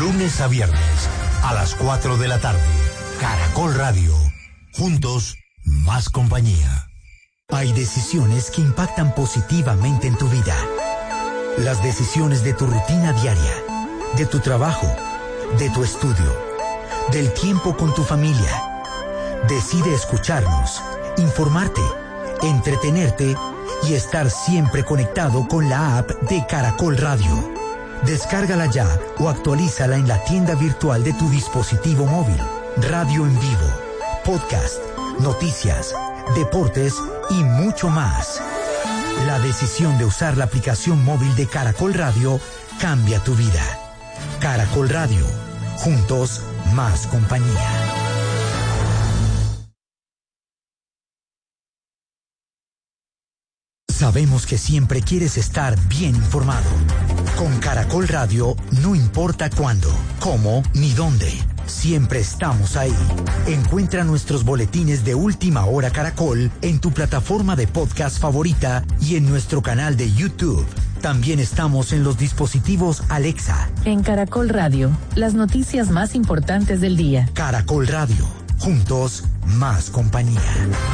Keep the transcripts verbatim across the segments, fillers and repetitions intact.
lunes a viernes, a las cuatro de la tarde. Caracol Radio. Juntos, más compañía. Hay decisiones que impactan positivamente en tu vida. Las decisiones de tu rutina diaria, de tu trabajo, de tu estudio, del tiempo con tu familia. Decide escucharnos, informarte, entretenerte y estar siempre conectado con la app de Caracol Radio. Descárgala ya o actualízala en la tienda virtual de tu dispositivo móvil. Radio en vivo, podcast, noticias, deportes y mucho más. La decisión de usar la aplicación móvil de Caracol Radio cambia tu vida. Caracol Radio. Juntos, más compañía. Sabemos que siempre quieres estar bien informado. Con Caracol Radio no importa cuándo, cómo ni dónde. Siempre estamos ahí. Encuentra nuestros boletines de Última Hora Caracol en tu plataforma de podcast favorita y en nuestro canal de YouTube. También estamos en los dispositivos Alexa. En Caracol Radio, las noticias más importantes del día. Caracol Radio. Juntos, más compañía.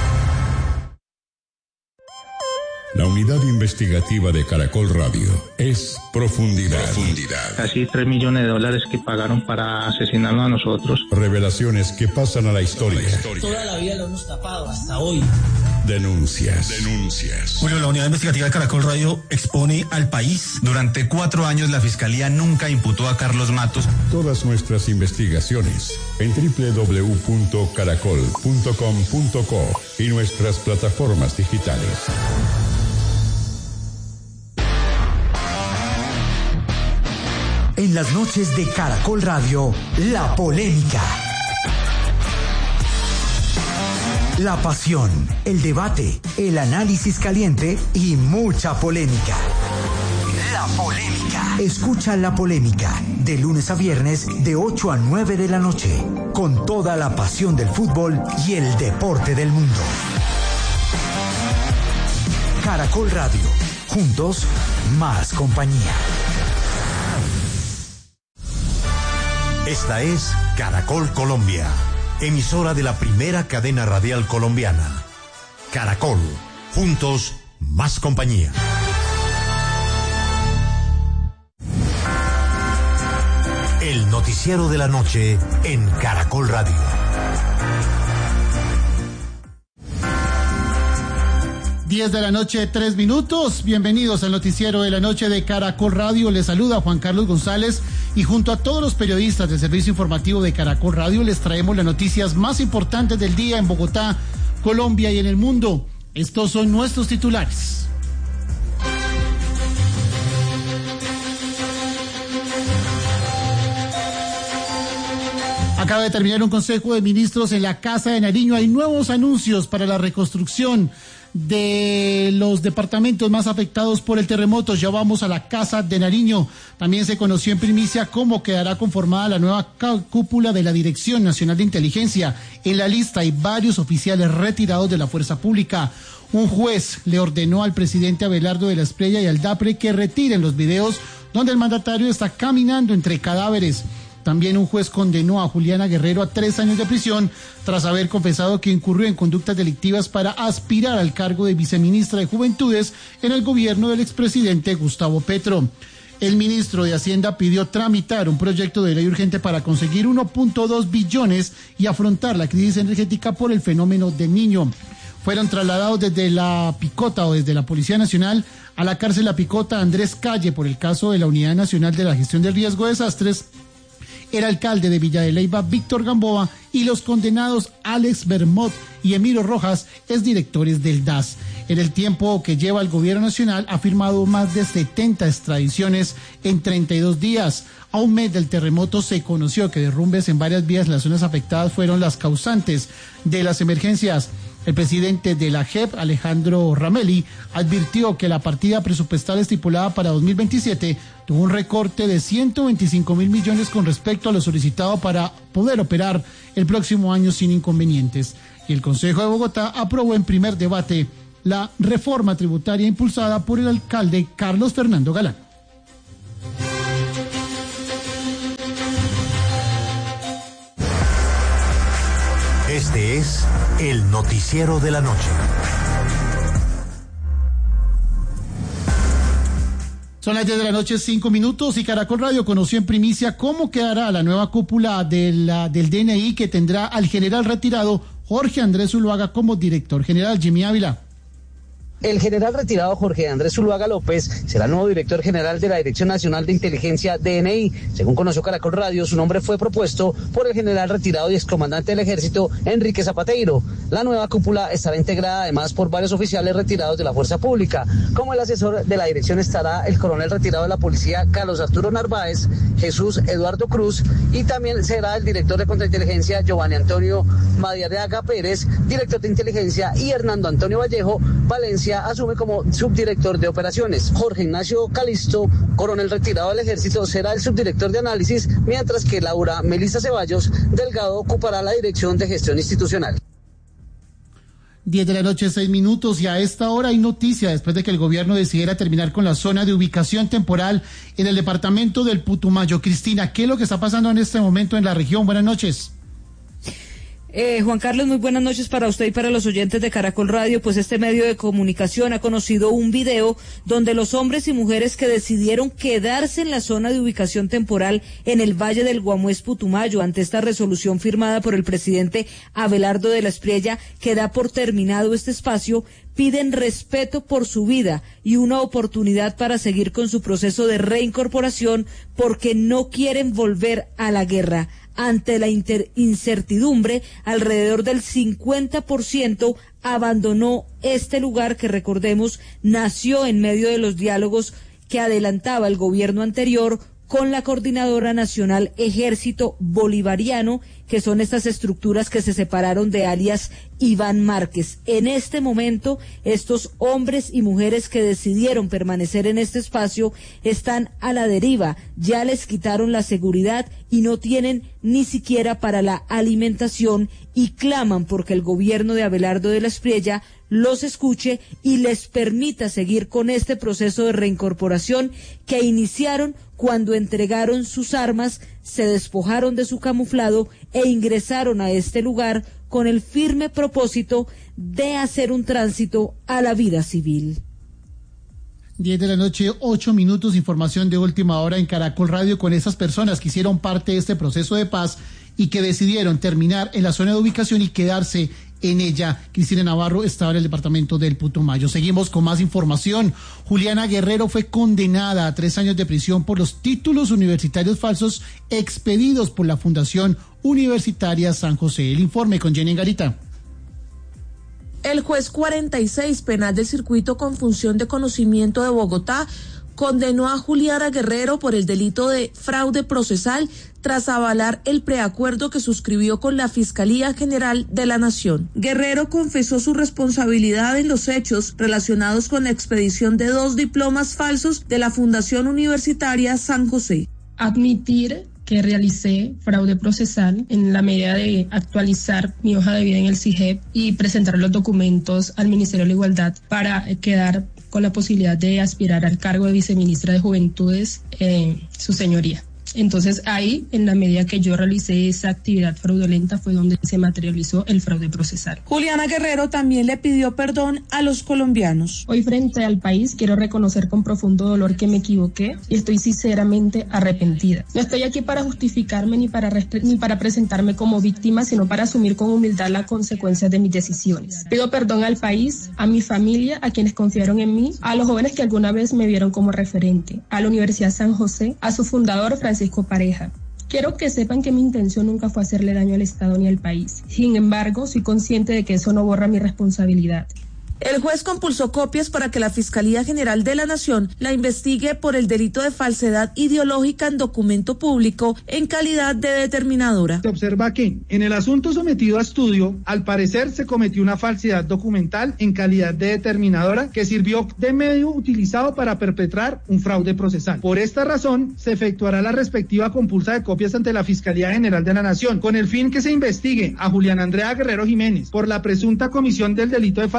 La unidad investigativa de Caracol Radio es Profundidad. Profundidad. Casi tres millones de dólares que pagaron para asesinarnos a nosotros. Revelaciones que pasan a la historia. La historia. Toda la vida lo hemos tapado, hasta hoy. Denuncias. Denuncias. Julio, la unidad investigativa de Caracol Radio expone al país. Durante cuatro años la Fiscalía nunca imputó a Carlos Matos. Todas nuestras investigaciones en doble u doble u doble u punto caracol punto com punto co y nuestras plataformas digitales. En las noches de Caracol Radio, la polémica. La pasión, el debate, el análisis caliente y mucha polémica. La polémica. Escucha La Polémica de lunes a viernes de ocho a nueve de la noche, con toda la pasión del fútbol y el deporte del mundo. Caracol Radio. Juntos, más compañía. Esta es Caracol Colombia, emisora de la primera cadena radial colombiana. Caracol, juntos, más compañía. El noticiero de la noche en Caracol Radio. diez de la noche, tres minutos. Bienvenidos al noticiero de la noche de Caracol Radio. Les saluda Juan Carlos González y junto a todos los periodistas del servicio informativo de Caracol Radio les traemos las noticias más importantes del día en Bogotá, Colombia y en el mundo. Estos son nuestros titulares. Acaba de terminar un consejo de ministros en la Casa de Nariño. Hay nuevos anuncios para la reconstrucción de los departamentos más afectados por el terremoto. Ya vamos a la Casa de Nariño. También se conoció en primicia cómo quedará conformada la nueva cúpula de la Dirección Nacional de Inteligencia. En la lista hay varios oficiales retirados de la fuerza pública. Un juez le ordenó al presidente Abelardo de la Espriella y al DAPRE que retiren los videos donde el mandatario está caminando entre cadáveres. También un juez condenó a Juliana Guerrero a tres años de prisión tras haber confesado que incurrió en conductas delictivas para aspirar al cargo de viceministra de Juventudes en el gobierno del expresidente Gustavo Petro. El ministro de Hacienda pidió tramitar un proyecto de ley urgente para conseguir uno punto dos billones y afrontar la crisis energética por el fenómeno del Niño. Fueron trasladados desde la Picota o desde la Policía Nacional a la cárcel La Picota Andrés Calle por el caso de la Unidad Nacional de la Gestión del Riesgo de Desastres, el alcalde de Villa de Leyva, Víctor Gamboa, y los condenados Alex Bermot y Emiro Rojas, exdirectores del D A S. En el tiempo que lleva el gobierno nacional, ha firmado más de setenta extradiciones en treinta y dos días. A un mes del terremoto se conoció que derrumbes en varias vías en las zonas afectadas fueron las causantes de las emergencias. El presidente de la J E P, Alejandro Ramelli, advirtió que la partida presupuestal estipulada para dos mil veintisiete tuvo un recorte de ciento veinticinco mil millones con respecto a lo solicitado para poder operar el próximo año sin inconvenientes. Y el Consejo de Bogotá aprobó en primer debate la reforma tributaria impulsada por el alcalde Carlos Fernando Galán. Este es el noticiero de la noche. Son las diez de la noche, cinco minutos, y Caracol Radio conoció en primicia cómo quedará la nueva cúpula de la, del D N I, que tendrá al general retirado Jorge Andrés Zuluaga como director general. Jimmy Ávila. El general retirado Jorge Andrés Zuluaga López será el nuevo director general de la Dirección Nacional de Inteligencia D N I. Según conoció Caracol Radio, su nombre fue propuesto por el general retirado y excomandante del Ejército, Enrique Zapateiro. La nueva cúpula estará integrada además por varios oficiales retirados de la Fuerza Pública. Como el asesor de la dirección estará el coronel retirado de la Policía, Carlos Arturo Narváez, Jesús Eduardo Cruz, y también será el director de Contrainteligencia, Giovanni Antonio Madariaga Pérez, director de Inteligencia, y Hernando Antonio Vallejo Valencia asume como subdirector de operaciones. Jorge Ignacio Calisto, coronel retirado del Ejército, será el subdirector de análisis, mientras que Laura Melissa Ceballos Delgado ocupará la dirección de gestión institucional. diez de la noche, seis minutos, y a esta hora hay noticia después de que el gobierno decidiera terminar con la zona de ubicación temporal en el departamento del Putumayo. Cristina, ¿qué es lo que está pasando en este momento en la región? Buenas noches. Eh, Juan Carlos, muy buenas noches para usted y para los oyentes de Caracol Radio. Pues este medio de comunicación ha conocido un video donde los hombres y mujeres que decidieron quedarse en la zona de ubicación temporal en el Valle del Guamués Putumayo ante esta resolución firmada por el presidente Abelardo de la Espriella, que da por terminado este espacio, piden respeto por su vida y una oportunidad para seguir con su proceso de reincorporación, porque no quieren volver a la guerra. Ante la inter- incertidumbre, alrededor del cincuenta por ciento abandonó este lugar que, recordemos, nació en medio de los diálogos que adelantaba el gobierno anterior con la Coordinadora Nacional Ejército Bolivariano, que son estas estructuras que se separaron de alias Iván Márquez. En este momento, estos hombres y mujeres que decidieron permanecer en este espacio están a la deriva, ya les quitaron la seguridad y no tienen ni siquiera para la alimentación, y claman porque el gobierno de Abelardo de la Espriella los escuche y les permita seguir con este proceso de reincorporación que iniciaron cuando entregaron sus armas, se despojaron de su camuflado e ingresaron a este lugar con el firme propósito de hacer un tránsito a la vida civil. diez de la noche, ocho minutos, información de última hora en Caracol Radio con esas personas que hicieron parte de este proceso de paz y que decidieron terminar en la zona de ubicación y quedarse en ella. Cristina Navarro estaba en el departamento del Putumayo. Seguimos con más información. Juliana Guerrero fue condenada a tres años de prisión por los títulos universitarios falsos expedidos por la Fundación Universitaria San José. El informe con Jenny Garita. El juez cuarenta y seis penal del circuito con función de conocimiento de Bogotá condenó a Juliana Guerrero por el delito de fraude procesal tras avalar el preacuerdo que suscribió con la Fiscalía General de la Nación. Guerrero confesó su responsabilidad en los hechos relacionados con la expedición de dos diplomas falsos de la Fundación Universitaria San José. Admitir que realicé fraude procesal en la medida de actualizar mi hoja de vida en el C I G E P y presentar los documentos al Ministerio de la Igualdad para quedar con la posibilidad de aspirar al cargo de viceministra de Juventudes, eh, su señoría. Entonces ahí, en la medida que yo realicé esa actividad fraudulenta, fue donde se materializó el fraude procesal. Juliana Guerrero también le pidió perdón a los colombianos. Hoy, frente al país, quiero reconocer con profundo dolor que me equivoqué y estoy sinceramente arrepentida. No estoy aquí para justificarme ni para, ni para presentarme como víctima, sino para asumir con humildad las consecuencias de mis decisiones. Pido perdón al país, a mi familia, a quienes confiaron en mí, a los jóvenes que alguna vez me vieron como referente, a la Universidad San José, a su fundador, Francisco Pareja. Quiero que sepan que mi intención nunca fue hacerle daño al Estado ni al país. Sin embargo, soy consciente de que eso no borra mi responsabilidad. El juez compulsó copias para que la Fiscalía General de la Nación la investigue por el delito de falsedad ideológica en documento público en calidad de determinadora. Se observa que en el asunto sometido a estudio, al parecer se cometió una falsedad documental en calidad de determinadora que sirvió de medio utilizado para perpetrar un fraude procesal. Por esta razón, se efectuará la respectiva compulsa de copias ante la Fiscalía General de la Nación, con el fin que se investigue a Julián Andrea Guerrero Jiménez por la presunta comisión del delito de falsedad ideológica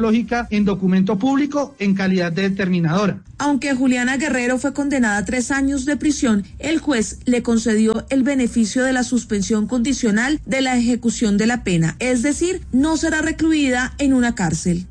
biológica en documento público en calidad de determinadora. Aunque Juliana Guerrero fue condenada a tres años de prisión, el juez le concedió el beneficio de la suspensión condicional de la ejecución de la pena, es decir, no será recluida en una cárcel.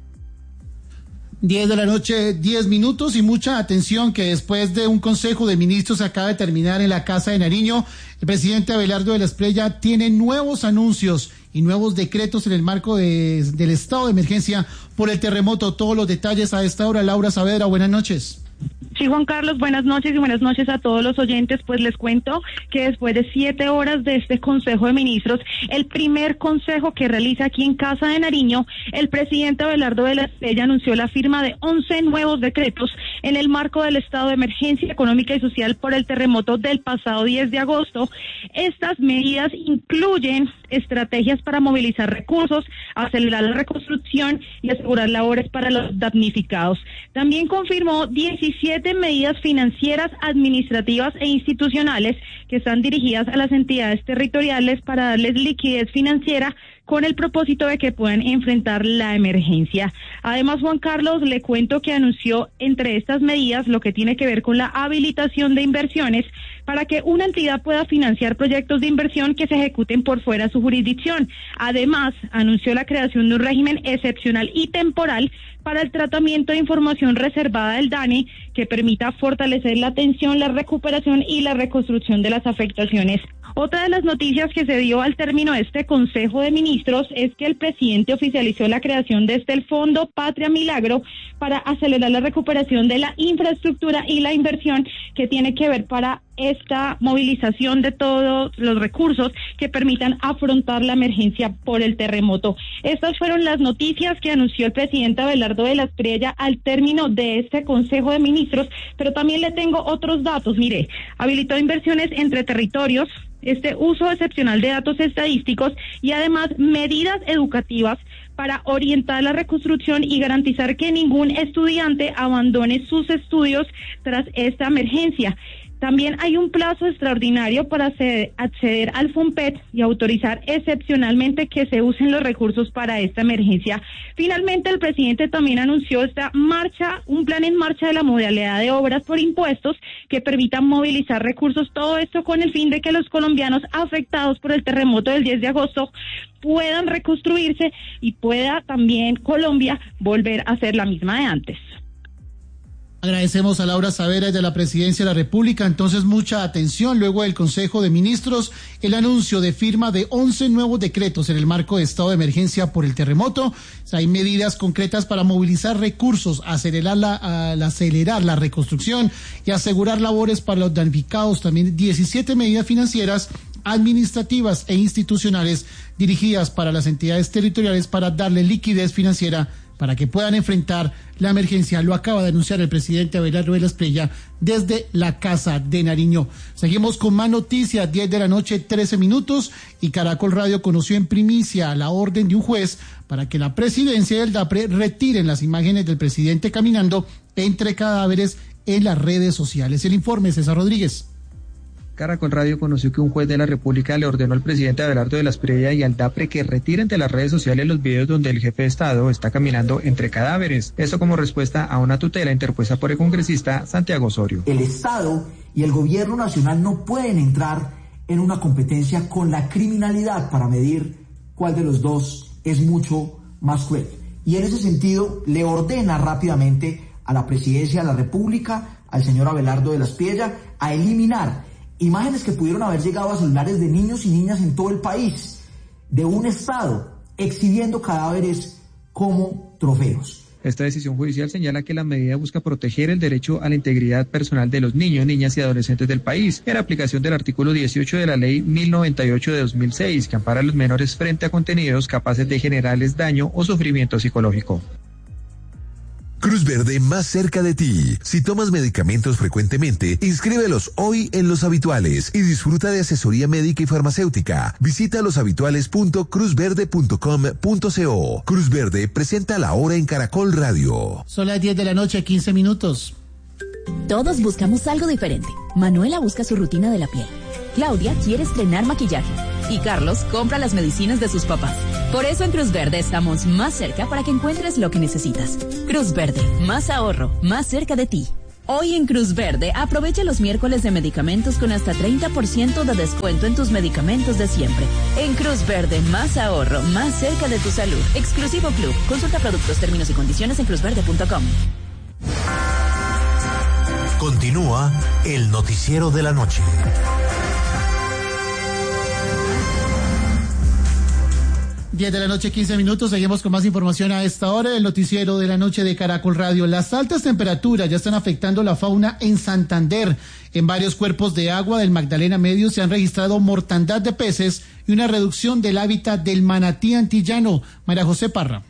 diez de la noche, diez minutos, y mucha atención que después de un consejo de ministros que acaba de terminar en la Casa de Nariño, el presidente Abelardo de la Espriella tiene nuevos anuncios y nuevos decretos en el marco de, del estado de emergencia por el terremoto. Todos los detalles a esta hora. Laura Saavedra, buenas noches. Sí, Juan Carlos, buenas noches y buenas noches a todos los oyentes. Pues les cuento que después de siete horas de este Consejo de Ministros, el primer consejo que realiza aquí en Casa de Nariño, el presidente Abelardo de la Espriella anunció la firma de once nuevos decretos en el marco del estado de emergencia económica y social por el terremoto del pasado diez de agosto. Estas medidas incluyen estrategias para movilizar recursos, acelerar la reconstrucción y asegurar labores para los damnificados. También confirmó diecisiete medidas financieras, administrativas e institucionales que están dirigidas a las entidades territoriales para darles liquidez financiera con el propósito de que puedan enfrentar la emergencia. Además, Juan Carlos, le cuento que anunció entre estas medidas lo que tiene que ver con la habilitación de inversiones para que una entidad pueda financiar proyectos de inversión que se ejecuten por fuera de su jurisdicción. Además, anunció la creación de un régimen excepcional y temporal para el tratamiento de información reservada del DANE que permita fortalecer la atención, la recuperación y la reconstrucción de las afectaciones. Otra de las noticias que se dio al término de este Consejo de Ministros es que el presidente oficializó la creación de este el Fondo Patria Milagro para acelerar la recuperación de la infraestructura y la inversión que tiene que ver para esta movilización de todos los recursos que permitan afrontar la emergencia por el terremoto. Estas fueron las noticias que anunció el presidente Abelardo de la Espriella al término de este Consejo de Ministros, pero también le tengo otros datos. Mire, habilitó inversiones entre territorios, este uso excepcional de datos estadísticos y además medidas educativas para orientar la reconstrucción y garantizar que ningún estudiante abandone sus estudios tras esta emergencia. También hay un plazo extraordinario para acceder, acceder al FOMPET y autorizar excepcionalmente que se usen los recursos para esta emergencia. Finalmente, el presidente también anunció esta marcha, un plan en marcha de la modalidad de obras por impuestos que permitan movilizar recursos, todo esto con el fin de que los colombianos afectados por el terremoto del diez de agosto puedan reconstruirse y pueda también Colombia volver a ser la misma de antes. Agradecemos a Laura Saavedra de la Presidencia de la República. Entonces, mucha atención. Luego del Consejo de Ministros, el anuncio de firma de once nuevos decretos en el marco de estado de emergencia por el terremoto. O sea, hay medidas concretas para movilizar recursos, acelerar la, a, la, acelerar la reconstrucción y asegurar labores para los damnificados. También diecisiete medidas financieras, administrativas e institucionales dirigidas para las entidades territoriales para darle liquidez financiera para que puedan enfrentar la emergencia. Lo acaba de anunciar el presidente Abelardo de la Espriella desde la Casa de Nariño. Seguimos con más noticias, diez de la noche, trece minutos, y Caracol Radio conoció en primicia la orden de un juez para que la presidencia y el DAPRE retiren las imágenes del presidente caminando entre cadáveres en las redes sociales. El informe, César Rodríguez. Caracol Radio conoció que un juez de la República le ordenó al presidente Abelardo de la Espriella y al DAPRE que retiren de las redes sociales los videos donde el jefe de Estado está caminando entre cadáveres. Esto como respuesta a una tutela interpuesta por el congresista Santiago Osorio. El Estado y el gobierno nacional no pueden entrar en una competencia con la criminalidad para medir cuál de los dos es mucho más cruel. Y en ese sentido le ordena rápidamente a la presidencia de la República, al señor Abelardo de la Espriella, a eliminar imágenes que pudieron haber llegado a celulares de niños y niñas en todo el país, de un Estado exhibiendo cadáveres como trofeos. Esta decisión judicial señala que la medida busca proteger el derecho a la integridad personal de los niños, niñas y adolescentes del país, en aplicación del artículo dieciocho de la Ley mil noventa y ocho de dos mil seis, que ampara a los menores frente a contenidos capaces de generarles daño o sufrimiento psicológico. Cruz Verde más cerca de ti. Si tomas medicamentos frecuentemente, inscríbelos hoy en Los Habituales y disfruta de asesoría médica y farmacéutica. Visita loshabituales punto cruz verde punto com punto co. Cruz Verde presenta la hora en Caracol Radio. Son las diez de la noche, quince minutos. Todos buscamos algo diferente. Manuela busca su rutina de la piel. Claudia quiere estrenar maquillaje. Y Carlos compra las medicinas de sus papás. Por eso en Cruz Verde estamos más cerca para que encuentres lo que necesitas. Cruz Verde, más ahorro, más cerca de ti. Hoy en Cruz Verde, aprovecha los miércoles de medicamentos con hasta treinta por ciento de descuento en tus medicamentos de siempre. En Cruz Verde, más ahorro, más cerca de tu salud. Exclusivo Club. Consulta productos, términos y condiciones en cruz verde punto com. Continúa el noticiero de la noche. diez de la noche, quince minutos, seguimos con más información a esta hora del noticiero de la noche de Caracol Radio. Las altas temperaturas ya están afectando la fauna en Santander. En varios cuerpos de agua del Magdalena Medio se han registrado mortandad de peces y una reducción del hábitat del manatí antillano. María José Parra.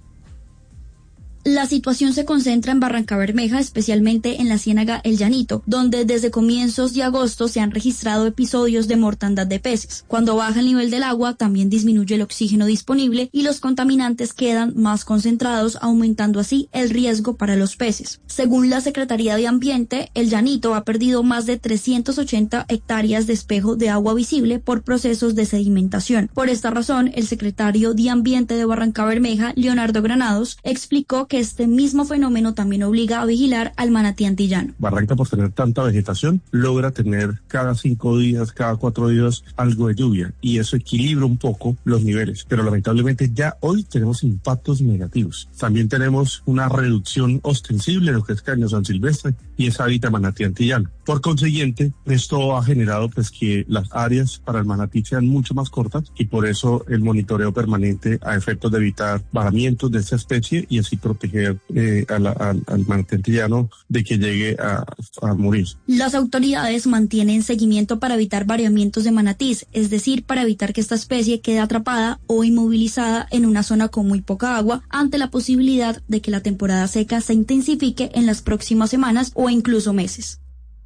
La situación se concentra en Barrancabermeja, especialmente en la ciénaga El Llanito, donde desde comienzos de agosto se han registrado episodios de mortandad de peces. Cuando baja el nivel del agua, también disminuye el oxígeno disponible y los contaminantes quedan más concentrados, aumentando así el riesgo para los peces. Según la Secretaría de Ambiente, El Llanito ha perdido más de trescientas ochenta hectáreas de espejo de agua visible por procesos de sedimentación. Por esta razón, el secretario de Ambiente de Barrancabermeja, Leonardo Granados, explicó que este mismo fenómeno también obliga a vigilar al manatí antillano. Barranca, por tener tanta vegetación, logra tener cada cinco días, cada cuatro días algo de lluvia y eso equilibra un poco los niveles, pero lamentablemente ya hoy tenemos impactos negativos. También tenemos una reducción ostensible de lo que es caño san silvestre y es hábitat manatí antillano. Por consiguiente, esto ha generado pues que las áreas para el manatí sean mucho más cortas y por eso el monitoreo permanente a efectos de evitar varamientos de esta especie y así proteger Eh, a la, a, al manatí antillano de que llegue a, a morir. Las autoridades mantienen seguimiento para evitar variamientos de manatís, es decir, para evitar que esta especie quede atrapada o inmovilizada en una zona con muy poca agua ante la posibilidad de que la temporada seca se intensifique en las próximas semanas o incluso meses.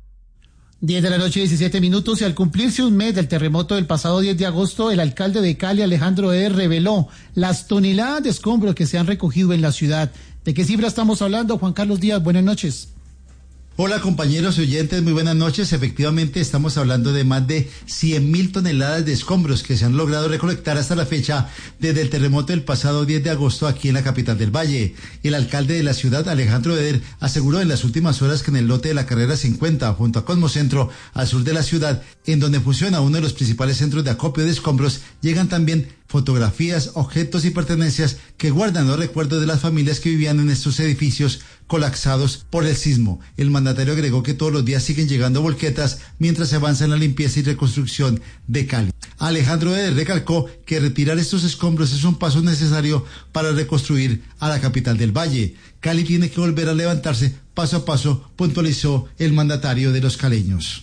diez de la noche, diecisiete minutos, y al cumplirse un mes del terremoto del pasado diez de agosto, el alcalde de Cali, Alejandro Eder, reveló las toneladas de escombros que se han recogido en la ciudad. ¿De qué cifra estamos hablando? Juan Carlos Díaz, buenas noches. Hola compañeros y oyentes, muy buenas noches. Efectivamente estamos hablando de más de cien mil toneladas de escombros que se han logrado recolectar hasta la fecha desde el terremoto del pasado diez de agosto aquí en la capital del Valle. El alcalde de la ciudad, Alejandro Eder, aseguró en las últimas horas que en el lote de la carrera cincuenta junto a Cosmocentro, al sur de la ciudad, en donde funciona uno de los principales centros de acopio de escombros, llegan también fotografías, objetos y pertenencias que guardan los recuerdos de las familias que vivían en estos edificios colapsados por el sismo. El mandatario agregó que todos los días siguen llegando volquetas mientras se avanza en la limpieza y reconstrucción de Cali. Alejandro Eder recalcó que retirar estos escombros es un paso necesario para reconstruir a la capital del Valle. Cali tiene que volver a levantarse paso a paso, puntualizó el mandatario de los caleños.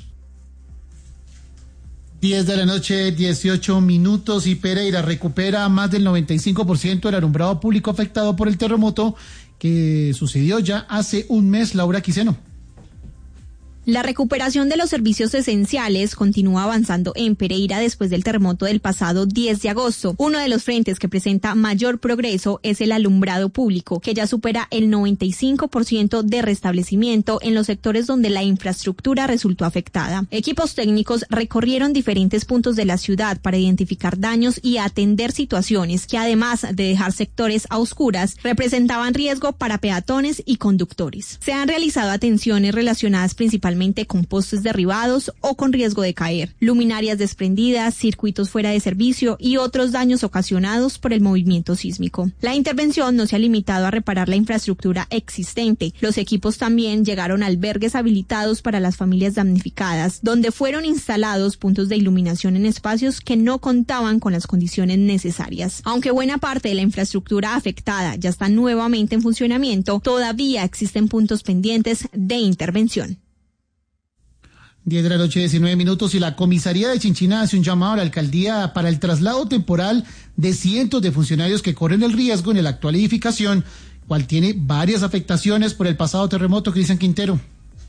diez de la noche, dieciocho minutos, y Pereira recupera más del noventa y cinco por ciento del alumbrado público afectado por el terremoto que sucedió ya hace un mes. Laura Quiseno. La recuperación de los servicios esenciales continúa avanzando en Pereira después del terremoto del pasado diez de agosto. Uno de los frentes que presenta mayor progreso es el alumbrado público, que ya supera el noventa y cinco por ciento de restablecimiento en los sectores donde la infraestructura resultó afectada. Equipos técnicos recorrieron diferentes puntos de la ciudad para identificar daños y atender situaciones que, además de dejar sectores a oscuras, representaban riesgo para peatones y conductores. Se han realizado atenciones relacionadas principalmente con postes derribados o con riesgo de caer, luminarias desprendidas, circuitos fuera de servicio y otros daños ocasionados por el movimiento sísmico. La intervención no se ha limitado a reparar la infraestructura existente. Los equipos también llegaron a albergues habilitados para las familias damnificadas, donde fueron instalados puntos de iluminación en espacios que no contaban con las condiciones necesarias. Aunque buena parte de la infraestructura afectada ya está nuevamente en funcionamiento, todavía existen puntos pendientes de intervención. diez de la noche, diecinueve minutos, y la comisaría de Chinchiná hace un llamado a la alcaldía para el traslado temporal de cientos de funcionarios que corren el riesgo en la actual edificación, cual tiene varias afectaciones por el pasado terremoto. Cristian Quintero.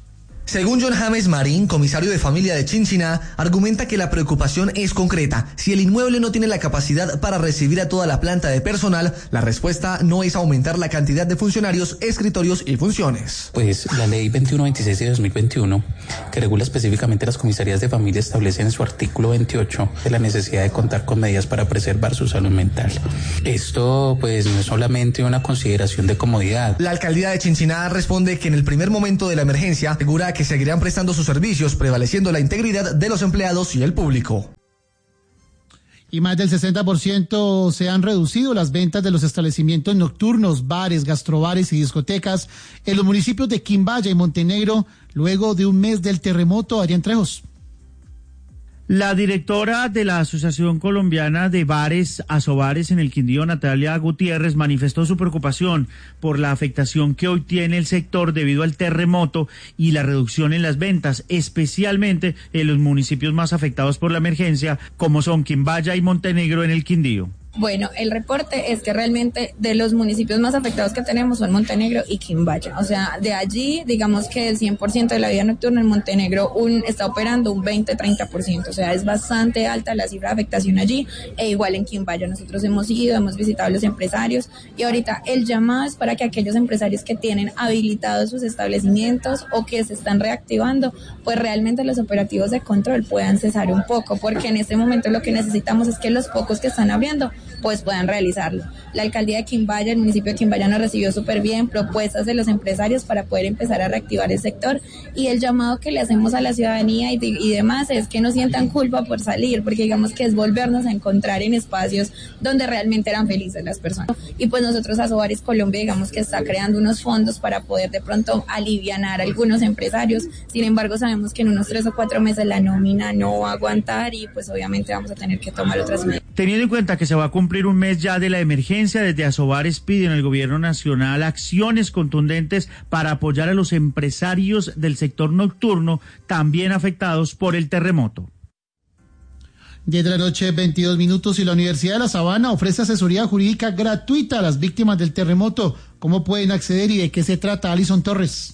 Según John James Marín, comisario de familia de Chinchiná, argumenta que la preocupación es concreta. Si el inmueble no tiene la capacidad para recibir a toda la planta de personal, la respuesta no es aumentar la cantidad de funcionarios, escritorios y funciones. Pues la ley veintiuno veintiséis de dos mil veintiuno, que regula específicamente las comisarías de familia, establece en su artículo veintiocho de la necesidad de contar con medidas para preservar su salud mental. Esto pues no es solamente una consideración de comodidad. La alcaldía de Chinchiná responde que en el primer momento de la emergencia asegura que seguirán prestando sus servicios, prevaleciendo la integridad de los empleados y el público. Y más del sesenta por ciento se han reducido las ventas de los establecimientos nocturnos, bares, gastrobares y discotecas en los municipios de Quimbaya y Montenegro luego de un mes del terremoto. Adrián Trejos. La directora de la Asociación Colombiana de Bares, Asobares en el Quindío, Natalia Gutiérrez, manifestó su preocupación por la afectación que hoy tiene el sector debido al terremoto y la reducción en las ventas, especialmente en los municipios más afectados por la emergencia, como son Quimbaya y Montenegro en el Quindío. Bueno, el reporte es que realmente de los municipios más afectados que tenemos son Montenegro y Quimbaya. O sea, de allí, digamos que el cien por ciento de la vida nocturna en Montenegro un, está operando un veinte a treinta por ciento. O sea, es bastante alta la cifra de afectación allí. E igual en Quimbaya nosotros hemos ido, hemos visitado a los empresarios y ahorita el llamado es para que aquellos empresarios que tienen habilitados sus establecimientos o que se están reactivando, pues realmente los operativos de control puedan cesar un poco, porque en este momento lo que necesitamos es que los pocos que están abriendo pues puedan realizarlo. La alcaldía de Quimbaya, el municipio de Quimbaya nos recibió súper bien propuestas de los empresarios para poder empezar a reactivar el sector, y el llamado que le hacemos a la ciudadanía y, de, y demás es que no sientan culpa por salir, porque digamos que es volvernos a encontrar en espacios donde realmente eran felices las personas. Y pues nosotros Asobares Colombia digamos que está creando unos fondos para poder de pronto alivianar a algunos empresarios. Sin embargo, sabemos que en unos tres o cuatro meses la nómina no va a aguantar y pues obviamente vamos a tener que tomar otras medidas. Teniendo en cuenta que se va a cumplir un mes ya de la emergencia, desde Asobares piden al gobierno nacional acciones contundentes para apoyar a los empresarios del sector nocturno también afectados por el terremoto. diez de la noche, veintidós minutos, y la Universidad de La Sabana ofrece asesoría jurídica gratuita a las víctimas del terremoto. ¿Cómo pueden acceder y de qué se trata? Alison Torres.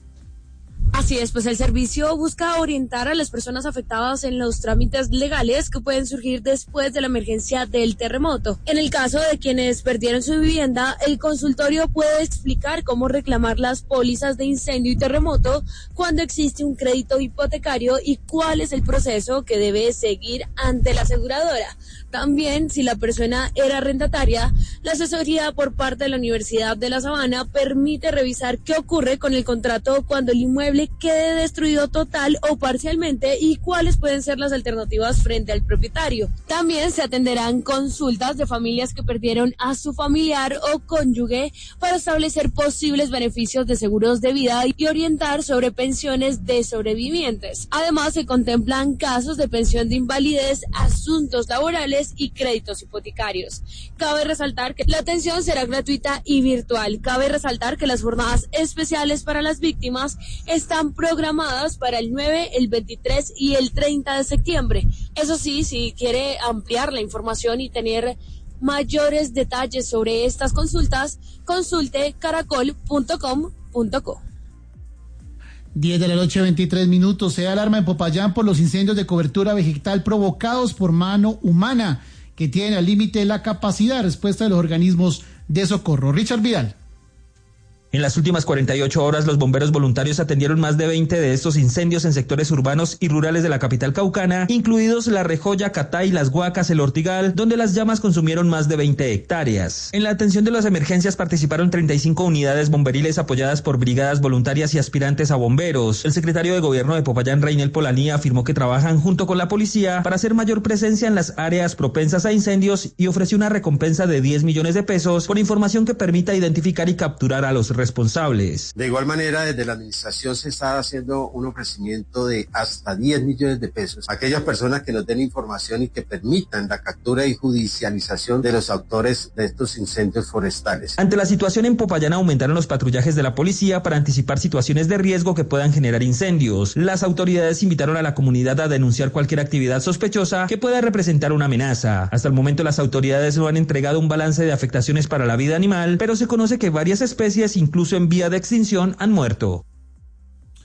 Así es, pues el servicio busca orientar a las personas afectadas en los trámites legales que pueden surgir después de la emergencia del terremoto. En el caso de quienes perdieron su vivienda, el consultorio puede explicar cómo reclamar las pólizas de incendio y terremoto cuando existe un crédito hipotecario y cuál es el proceso que debe seguir ante la aseguradora. También, si la persona era arrendataria, la asesoría por parte de la Universidad de La Sabana permite revisar qué ocurre con el contrato cuando el inmueble quede destruido total o parcialmente y cuáles pueden ser las alternativas frente al propietario. También se atenderán consultas de familias que perdieron a su familiar o cónyuge para establecer posibles beneficios de seguros de vida y orientar sobre pensiones de sobrevivientes. Además, se contemplan casos de pensión de invalidez, asuntos laborales y créditos hipotecarios. Cabe resaltar que la atención será gratuita y virtual. Cabe resaltar que las jornadas especiales para las víctimas están programadas para el nueve, el veintitrés y el treinta de septiembre. Eso sí, si quiere ampliar la información y tener mayores detalles sobre estas consultas, consulte caracol punto com punto co. diez de la noche, veintitrés minutos. Se da alarma en Popayán por los incendios de cobertura vegetal provocados por mano humana que tienen al límite la capacidad de respuesta de los organismos de socorro. Richard Vidal. En las últimas cuarenta y ocho horas, los bomberos voluntarios atendieron más de veinte de estos incendios en sectores urbanos y rurales de la capital caucana, incluidos La Rejoya, Catay, Las Guacas, El Ortigal, donde las llamas consumieron más de veinte hectáreas. En la atención de las emergencias participaron treinta y cinco unidades bomberiles apoyadas por brigadas voluntarias y aspirantes a bomberos. El secretario de Gobierno de Popayán, Reinel Polanyi, afirmó que trabajan junto con la policía para hacer mayor presencia en las áreas propensas a incendios y ofreció una recompensa de diez millones de pesos por información que permita identificar y capturar a los responsables. responsables. De igual manera, desde la administración se está haciendo un ofrecimiento de hasta diez millones de pesos a aquellas personas que nos den información y que permitan la captura y judicialización de los autores de estos incendios forestales. Ante la situación en Popayán, aumentaron los patrullajes de la policía para anticipar situaciones de riesgo que puedan generar incendios. Las autoridades invitaron a la comunidad a denunciar cualquier actividad sospechosa que pueda representar una amenaza. Hasta el momento, las autoridades no han entregado un balance de afectaciones para la vida animal, pero se conoce que varias especies, incluso en vía de extinción, han muerto.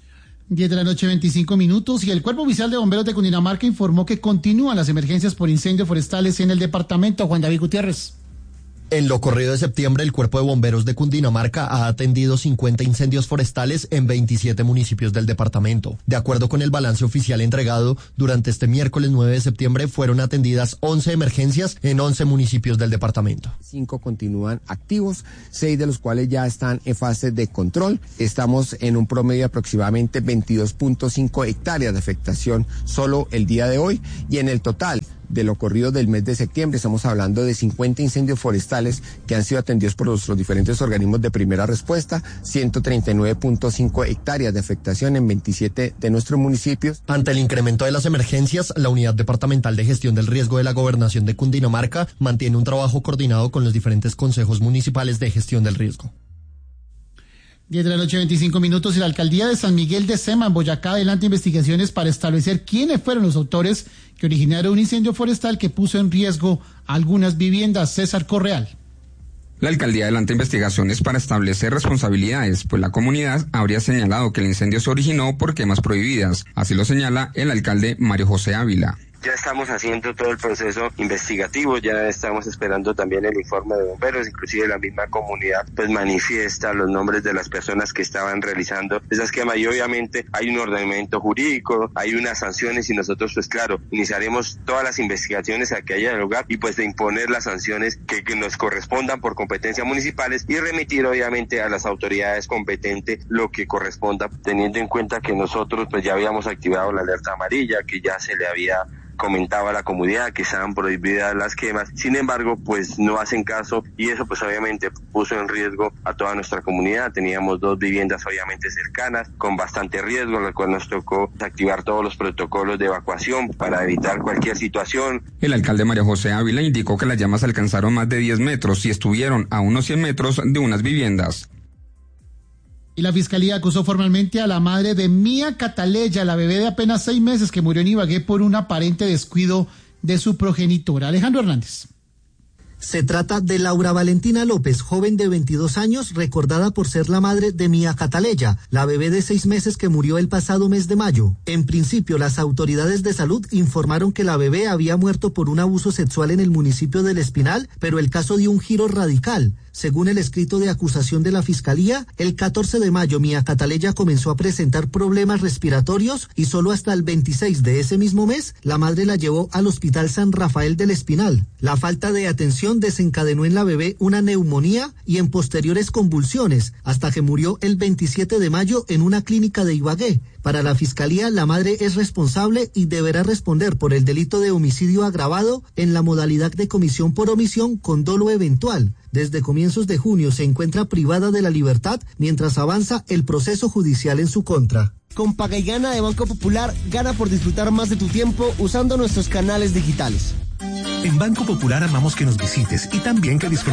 diez de la noche, veinticinco minutos, y el Cuerpo Oficial de Bomberos de Cundinamarca informó que continúan las emergencias por incendios forestales en el departamento. Juan David Gutiérrez. En lo corrido de septiembre, el Cuerpo de Bomberos de Cundinamarca ha atendido cincuenta incendios forestales en veintisiete municipios del departamento. De acuerdo con el balance oficial entregado, durante este miércoles nueve de septiembre fueron atendidas once emergencias en once municipios del departamento. Cinco continúan activos, seis de los cuales ya están en fase de control. Estamos en un promedio de aproximadamente veintidós punto cinco hectáreas de afectación solo el día de hoy, y en el total de lo corrido del mes de septiembre estamos hablando de cincuenta incendios forestales que han sido atendidos por los, los diferentes organismos de primera respuesta, ciento treinta y nueve punto cinco hectáreas de afectación en veintisiete de nuestros municipios. Ante el incremento de las emergencias, la Unidad Departamental de Gestión del Riesgo de la Gobernación de Cundinamarca mantiene un trabajo coordinado con los diferentes consejos municipales de gestión del riesgo. diez de la noche, veinticinco minutos, y la alcaldía de San Miguel de Sema, en Boyacá, adelanta investigaciones para establecer quiénes fueron los autores que originaron un incendio forestal que puso en riesgo algunas viviendas. César Correal. La alcaldía adelanta investigaciones para establecer responsabilidades, pues la comunidad habría señalado que el incendio se originó por quemas prohibidas. Así lo señala el alcalde Mario José Ávila. Ya estamos haciendo todo el proceso investigativo, ya estamos esperando también el informe de bomberos, inclusive la misma comunidad pues manifiesta los nombres de las personas que estaban realizando esa esquema, y obviamente hay un ordenamiento jurídico, hay unas sanciones, y nosotros pues claro, iniciaremos todas las investigaciones a que haya lugar y pues de imponer las sanciones que, que nos correspondan por competencias municipales y remitir obviamente a las autoridades competentes lo que corresponda, teniendo en cuenta que nosotros pues ya habíamos activado la alerta amarilla, que ya se le había comentaba a la comunidad que estaban prohibidas las quemas, sin embargo pues no hacen caso, y eso pues obviamente puso en riesgo a toda nuestra comunidad. Teníamos dos viviendas obviamente cercanas con bastante riesgo, lo cual nos tocó activar todos los protocolos de evacuación para evitar cualquier situación. El alcalde María José Ávila indicó que las llamas alcanzaron más de diez metros y estuvieron a unos cien metros de unas viviendas. Y la Fiscalía acusó formalmente a la madre de Mía Cataleya, la bebé de apenas seis meses que murió en Ibagué por un aparente descuido de su progenitora. Alejandro Hernández. Se trata de Laura Valentina López, joven de veintidós años, recordada por ser la madre de Mía Cataleya, la bebé de seis meses que murió el pasado mes de mayo. En principio, las autoridades de salud informaron que la bebé había muerto por un abuso sexual en el municipio del Espinal, pero el caso dio un giro radical. Según el escrito de acusación de la Fiscalía, el catorce de mayo Mía Cataleya comenzó a presentar problemas respiratorios y solo hasta el veintiséis de ese mismo mes la madre la llevó al Hospital San Rafael del Espinal. La falta de atención desencadenó en la bebé una neumonía y en posteriores convulsiones, hasta que murió el veintisiete de mayo en una clínica de Ibagué. Para la Fiscalía, la madre es responsable y deberá responder por el delito de homicidio agravado en la modalidad de comisión por omisión con dolo eventual. Desde comienzos de junio se encuentra privada de la libertad mientras avanza el proceso judicial en su contra. Con Paga y Gana de Banco Popular, gana por disfrutar más de tu tiempo usando nuestros canales digitales. En Banco Popular amamos que nos visites y también que disfrutes